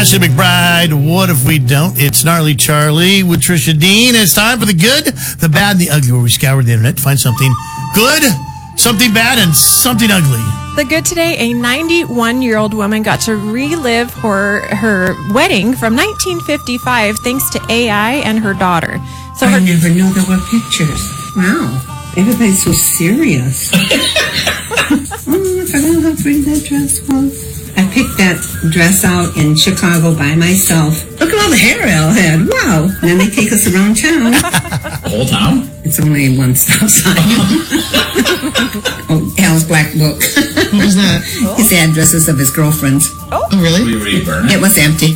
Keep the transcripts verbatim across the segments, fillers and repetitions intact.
Ashley McBride. What if we don't? It's Gnarly Charlie with Trisha Dean. It's time for the good, the bad, and the ugly, where we scour the internet to find something good, something bad, and something ugly. The good today, a ninety-one-year-old woman got to relive her her wedding from nineteen fifty-five thanks to A I and her daughter. So her- I never knew there were pictures. Wow. Everybody's so serious. Oh, I forgot how pretty that dress was. I picked that dress out in Chicago by myself. Look at all the hair Elle had. Wow. And then they take us around town. The whole town? It's only one stop sign. Oh, Al's black book. What was that? Oh. His addresses of his girlfriends. Oh, oh really? We really burned it? It was empty.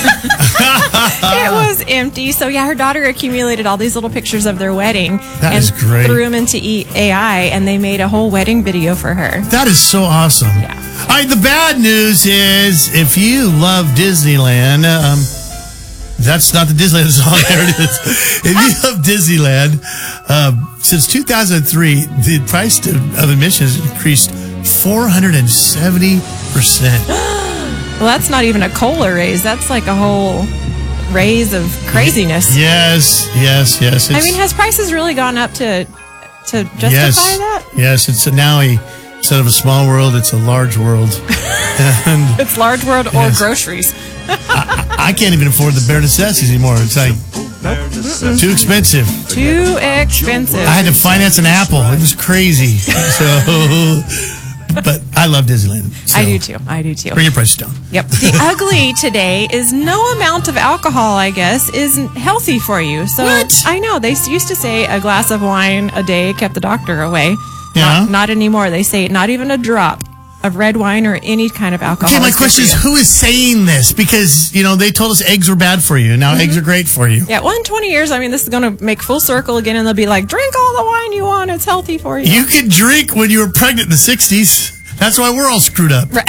It was empty. So, yeah, her daughter accumulated all these little pictures of their wedding. That and is great. Threw them into A I, and they made a whole wedding video for her. That is so awesome. Yeah. All right, the bad news is if you love Disneyland, um, that's not the Disneyland song. There it is. If you love Disneyland, uh, since two thousand three, the price to, of admission has increased four hundred seventy percent. Well, that's not even a COLA raise. That's like a whole raise of craziness. Yes, yes, yes. I mean, has prices really gone up to to justify yes, that? Yes, it's a, now a, instead of a small world, it's a large world. And it's large world or yes. groceries. I, I can't even afford the bare necessities anymore. It's like nope. too expensive. Too expensive. I had to finance an Apple. It was crazy. So, but I love Disneyland. So I do too. I do too. Bring your prices down. Yep. The ugly today is no amount of alcohol, I guess, is healthy for you. So what? I know they used to say a glass of wine a day kept the doctor away. Yeah. Not, not anymore. They say not even a drop of red wine or any kind of alcohol. Okay, my question is, who is saying this? Because, you know, they told us eggs were bad for you. Now mm-hmm. eggs are great for you. Yeah, well, in twenty years, I mean, this is going to make full circle again, and they'll be like, drink all the wine you want. It's healthy for you. You could drink when you were pregnant in the sixties. That's why we're all screwed up. Right.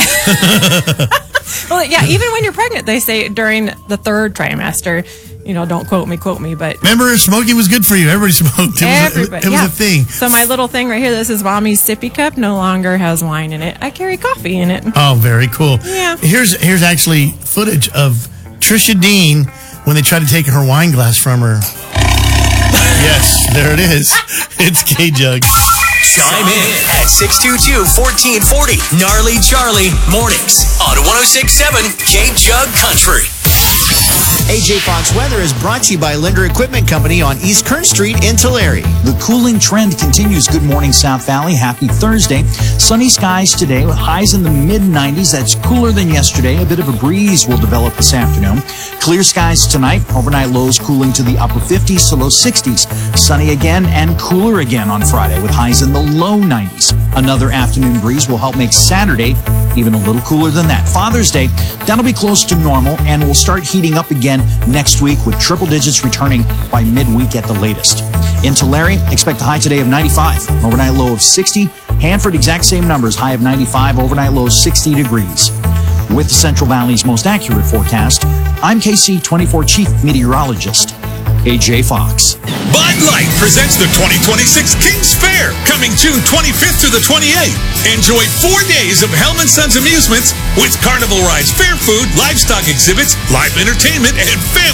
Well, yeah, even when you're pregnant, they say during the third trimester, you know, don't quote me, quote me, but... Remember, smoking was good for you. Everybody smoked. It Everybody, was a, it yeah. was a thing. So my little thing right here, this is Mommy's sippy cup, no longer has wine in it. I carry coffee in it. Oh, very cool. Yeah. Here's here's actually footage of Trisha Dean when they tried to take her wine glass from her. Yes, there it is. It's K-Jug. Chime in at six two two, one four four zero. Gnarly Charlie mornings on one oh six point seven K-Jug Country. A J Fox Weather is brought to you by Linder Equipment Company on East Kern Street in Tulare. The cooling trend continues. Good morning, South Valley. Happy Thursday. Sunny skies today with highs in the mid nineties. That's cooler than yesterday. A bit of a breeze will develop this afternoon. Clear skies tonight. Overnight lows cooling to the upper fifties to low sixties. Sunny again and cooler again on Friday with highs in the low nineties. Another afternoon breeze will help make Saturday even a little cooler than that. Father's Day, that'll be close to normal, and we'll start heating up again next week with triple digits returning by midweek at the latest. In Tulare, expect a high today of ninety-five, overnight low of sixty. Hanford, exact same numbers, high of ninety-five, overnight low of sixty degrees. With the Central Valley's most accurate forecast, I'm K C twenty-four Chief Meteorologist, A J Fox. Bud Light presents the twenty twenty-six Kings Fair, coming June twenty-fifth through the twenty-eighth. Enjoy four days of Hellman Sons amusements with carnival rides, fair food, livestock exhibits, live entertainment, and family